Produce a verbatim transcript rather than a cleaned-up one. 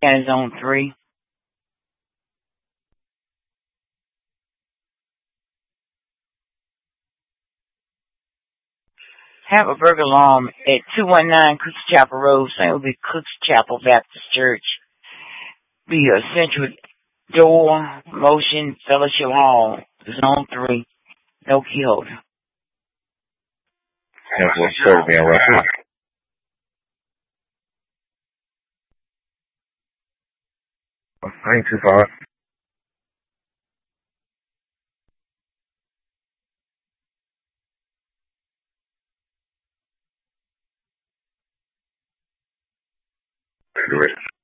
And zone three. Have a burglar alarm at two one nine Cooks Chapel Road. Same will be Cooks Chapel Baptist Church. Be a central door, motion, fellowship hall, zone three, no key holder. And what's third being right here? I ain't too far. Correct.